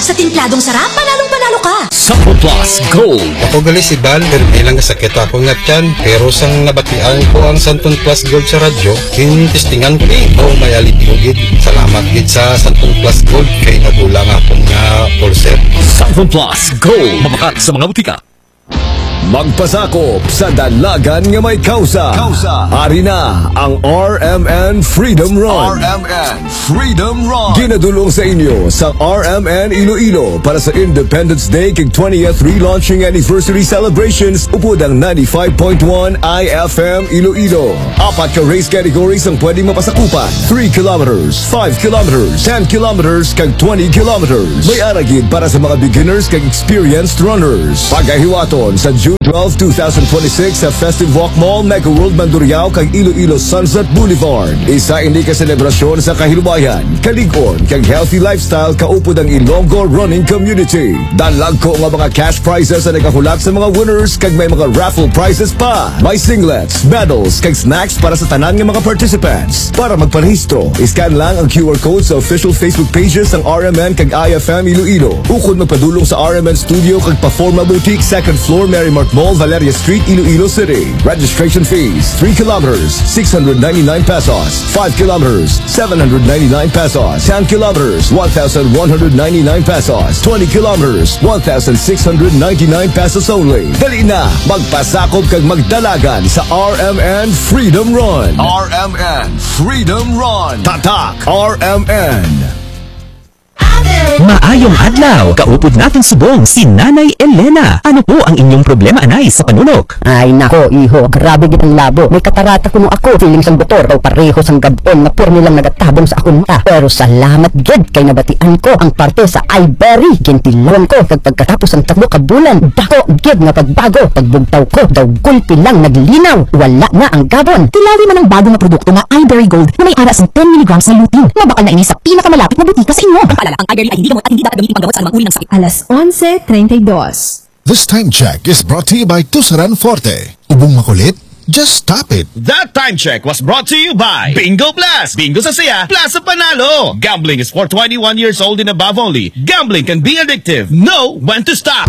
Sa timpladong sarap, panalong-panalo ka. Sampo Plus Gold. Ako gali si Bal, pero bilang sakit ako nga tiyan. Pero sang nabatian ko ang Santon Plus Gold sa radyo, testingan ko o may alitugid. Salamat gid sa Santon Plus Gold kay nagulang akong nga pulser. Sampo Plus Gold. Mabakat sa mga butika. Magpasakop sa dalagan nga may kausa. Ari na ang RMN Freedom Run. Ginadulong sa inyo sa RMN Iloilo para sa Independence Day kag 20th relaunching anniversary celebrations upod ang 95.1 IFM Iloilo. Apat ka race categories ang pwedeng mapasakupan. 3 kilometers, 5 kilometers, 10 kilometers kag 20 kilometers. May aragid para sa mga beginners kag experienced runners. Pagahiwaton sa June 12, 2026 sa Festive Walk Mall, Mega World Mandurriao kag Iloilo Sunset Boulevard. Isa ini ka selebrasyon sa kahilwayan, kaligon kag healthy lifestyle kaupod ang Ilonggo Running Community. Dalag ko nga mga cash prizes na nagahulak sa mga winners kag may mga raffle prizes pa. May singlets, medals kag snacks para sa tanan nga mga participants. Para magparehistro, iscan lang ang QR code sa official Facebook pages ng RMN kag IFM Iloilo. Ukod magpadulong sa RMN Studio kag Paforma Boutique, 2nd floor, Marymount Mall, Valeria Street, Iloilo City. Registration fees, 3 kilometers, 699 pesos. 5 kilometers, 799 pesos. 10 kilometers, 1,199 pesos. 20 kilometers, 1,699 pesos only. Dali na, magpasakop kag magdalagan sa RMN Freedom Run. RMN Freedom Run. Tatak RMN. Maayong adlaw, kaupod natin subong si Nanay Elena. Ano po ang inyong problema, anay, sa panunok? Ay nako, iho, grabe gid ang labo. May katarata kuno ako, feeling sang doktor daw pareho sang gabon na pur nilang nagatabong sa akong mata. Pero salamat gid kay nabatian ko ang parte sa iBerry. Gintilon ko kag pagkatapos ang 3 ka bulan, dako gid nga pagbago. Pagbugtaw ko daw gulpi lang naglinaw, wala na ang gabon. Tilali man ang bago na produkto na iBerry Gold na may aras ng 10 mg na lutein. Mabakal na ini sa pinakamalapit na butika sa inyo. Ang paalala, ang iBerry ay hindi gamot at hindi dapat gamitin panggamot sa anumang uri ng sakit. Alas 11:32. This time check is brought to you by Tusaran Forte. Ubong makulit? Just stop it. That time check was brought to you by Bingo Plus. Bingo sa saya, plus sa panalo. Gambling is for 21 years old and above only. Gambling can be addictive. Know when to stop.